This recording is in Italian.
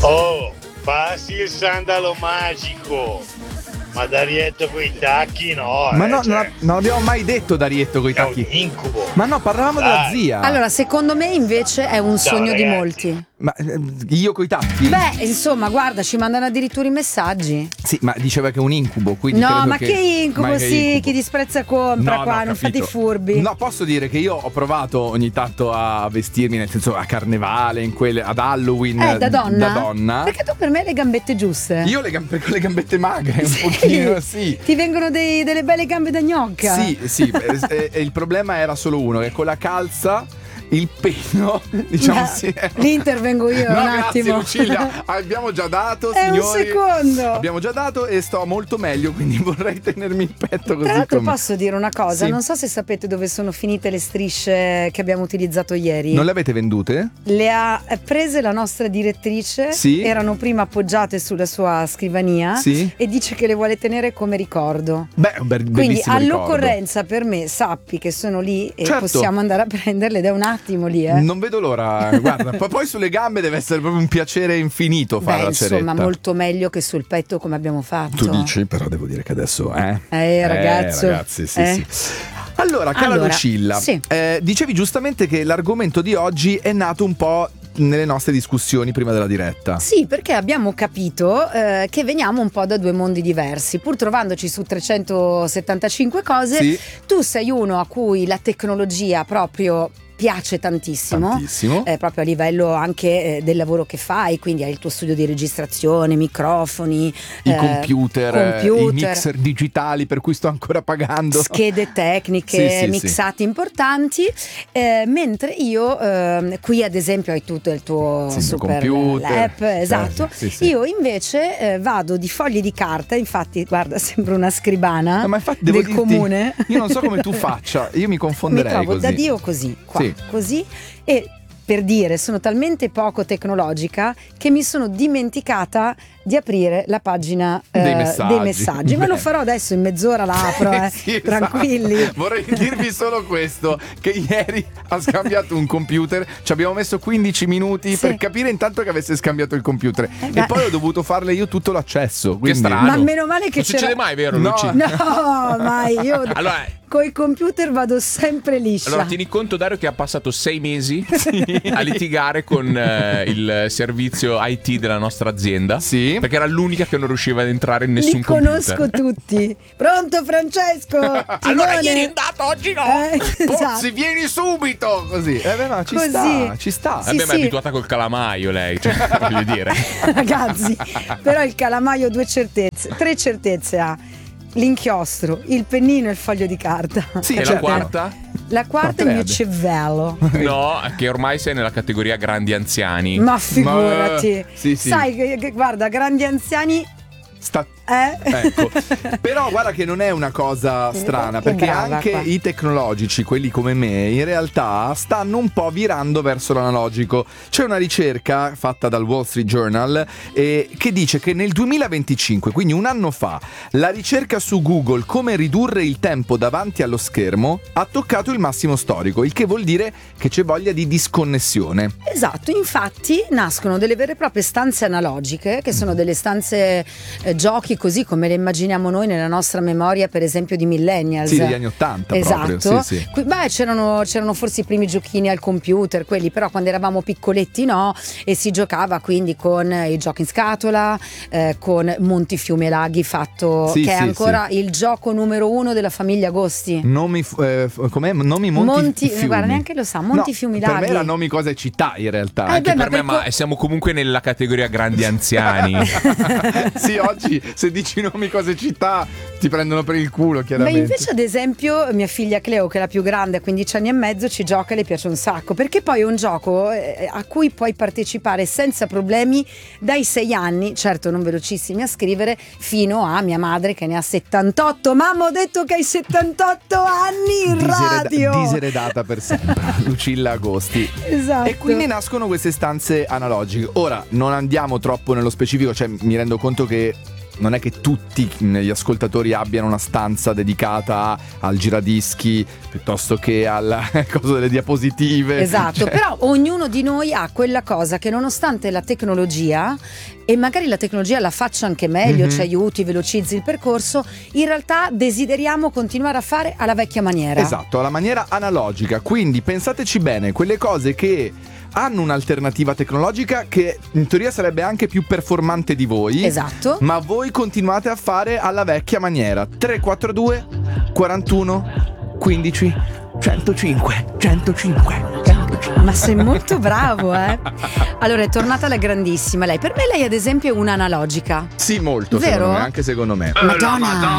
Oh, passi il sandalo magico. Ma Darietto coi tacchi no. Ma no, cioè, non abbiamo mai detto Darietto coi è un tacchi. incubo. Ma no, parlavamo della zia. Allora, secondo me invece è un sogno di ragazzi. molti. Ma io coi tacchi? Beh, insomma, guarda, ci mandano addirittura i messaggi. Sì, ma diceva che è un incubo, quindi No, credo ma che incubo, ma che sì, incubo. chi disprezza compra No, qua, no, non fate i capito. furbi. No, posso dire che io ho provato ogni tanto a vestirmi, nel senso a carnevale, ad Halloween. Da donna? Da donna. Perché tu per me hai le gambette giuste. Io con le gambette magre, un pochino, sì. Ti vengono delle belle gambe da gnocca. Sì, e il problema era solo uno, che con la calza il pelo, diciamo No, sì. lì intervengo io No, un grazie attimo. Lucilia, abbiamo già dato, È un signori. secondo. Abbiamo già dato e sto molto meglio, quindi vorrei tenermi il petto così Tra l'altro come. posso dire una cosa, Sì. non so se sapete dove sono finite le strisce che abbiamo utilizzato ieri. Non le avete vendute? Le ha prese la nostra direttrice, Sì. erano prima appoggiate sulla sua scrivania Sì. e dice che le vuole tenere come ricordo. Beh, un Quindi bellissimo ricordo. all'occorrenza per me sappi che sono lì e Certo. possiamo andare a prenderle ed è un attimo lì. Non vedo l'ora, guarda, poi sulle gambe deve essere proprio un piacere infinito fare la ceretta. Insomma, molto meglio che sul petto come abbiamo fatto. Tu dici, però devo dire che adesso Ragazzo. ragazzi, sì. Allora, cara Lucilla, sì. dicevi giustamente che l'argomento di oggi è nato un po' nelle nostre discussioni prima della diretta. Sì, perché abbiamo capito che veniamo un po' da due mondi diversi. Pur trovandoci su 375 cose, Sì. tu sei uno a cui la tecnologia proprio piace tantissimo. Proprio a livello anche del lavoro che fai, quindi hai il tuo studio di registrazione, microfoni, I computer, i mixer digitali per cui sto ancora pagando, schede tecniche, Sì. mixati importanti, mentre io qui ad esempio hai tutto il tuo Sì, il super computer, app, esatto. Sì. Io invece vado di fogli di carta, infatti guarda, sembra una scribana No, ma infatti devo del dirti, comune. io non so come tu faccia, io mi confonderei Mi trovo così. da Dio così, qua, Sì. così, e per dire, sono talmente poco tecnologica che mi sono dimenticata di aprire la pagina dei messaggi. Ma lo Beh. farò adesso, in mezz'ora la apro, Sì, tranquilli. esatto. Vorrei dirvi solo questo, che ieri ha scambiato un computer, ci abbiamo messo 15 minuti per capire intanto che avesse scambiato il computer e poi ho dovuto farle io tutto l'accesso, quindi... Che strano. Ma meno male che non succede mai, vero, No. Luci? No, mai, io Allora, coi computer vado sempre liscia. allora tieni conto, Dario, che ha passato 6 mesi a litigare con il servizio IT della nostra azienda. Sì. Perché era l'unica che non riusciva ad entrare in nessun Li conosco computer. tutti. Pronto Francesco? Allora Simone? ieri è andato, oggi no. Esatto. Pozzi, vieni subito! Così. No, ci Così. sta, ci sta. Sì, Vabbè, ma è abituata col calamaio lei, cioè, voglio dire. Ragazzi, però il calamaio tre certezze ha: l'inchiostro, il pennino e il foglio di carta. Sì, E la certo. quarta? La quarta è il mio cervello. No, che ormai sei nella categoria grandi anziani. Ma figurati. Ma, sì. Sai che guarda, grandi anziani. Ecco. Però guarda che non è una cosa strana, Che perché brava anche qua. i tecnologici, quelli come me, in realtà stanno un po' virando verso l'analogico. C'è una ricerca fatta dal Wall Street Journal che dice che nel 2025, quindi un anno fa, la ricerca su Google come ridurre il tempo davanti allo schermo ha toccato il massimo storico, il che vuol dire che c'è voglia di disconnessione. Esatto, infatti nascono delle vere e proprie stanze analogiche, che sono delle stanze giochi così come le immaginiamo noi nella nostra memoria, per esempio di millennials. Sì, degli anni 80 esatto. proprio. Sì. Beh, c'erano forse i primi giochini al computer, quelli però quando eravamo piccoletti no, e si giocava quindi con i giochi in scatola, con Monti, Fiumi e Laghi, fatto Sì, che è sì, ancora il gioco numero 1 della famiglia Agosti. Nomi Monti Fiumi. Guarda, neanche lo sa, Monti, No, Fiumi, per Laghi. me era nomi cose e città in realtà. Beh, Per ma me, ma siamo comunque nella categoria grandi anziani. Sì, oggi se dici nomi, cose, città ti prendono per il culo, Beh, chiaramente. invece ad esempio mia figlia Cleo, che è la più grande, a 15 anni e mezzo, ci gioca e le piace un sacco, perché poi è un gioco a cui puoi partecipare senza problemi dai 6 anni, certo non velocissimi a scrivere, fino a mia madre che ne ha 78. Mamma, ho detto che hai 78 anni in radio. Diseredata per sempre. Lucilla Agosti. Esatto. E quindi nascono queste stanze analogiche. Ora non andiamo troppo nello specifico, cioè mi rendo conto che non è che tutti gli ascoltatori abbiano una stanza dedicata al giradischi piuttosto che alla cosa delle diapositive. Esatto, Cioè, però ognuno di noi ha quella cosa che nonostante la tecnologia, e magari la tecnologia la faccia anche meglio, ci aiuti, velocizzi il percorso, in realtà desideriamo continuare a fare alla vecchia maniera. esatto, alla maniera analogica. Quindi pensateci bene, quelle cose che hanno un'alternativa tecnologica che in teoria sarebbe anche più performante di voi. Esatto. Ma voi continuate a fare alla vecchia maniera. 342 41 15 105 105. Ma sei molto bravo, eh? Allora, è tornata la grandissima lei. Per me lei ad esempio è un'analogica. Sì, molto, Vero? secondo me, anche secondo me. Madonna.